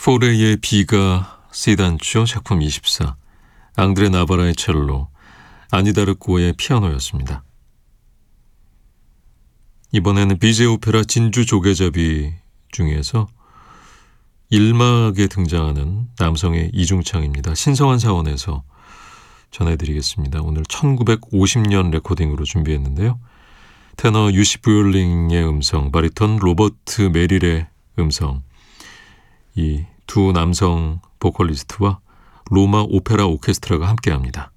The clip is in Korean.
포레의 비가 시단조 작품 24, 앙드레 나바라의 첼로, 아니다르코의 피아노였습니다. 이번에는 비제 오페라 진주 조개잡이 중에서 1막에 등장하는 남성의 이중창입니다. 신성한 사원에서 전해드리겠습니다. 오늘 1950년 레코딩으로 준비했는데요. 테너 유시 브롤링의 음성, 바리톤 로버트 메릴의 음성, 이 두 남성 보컬리스트와 로마 오페라 오케스트라가 함께합니다.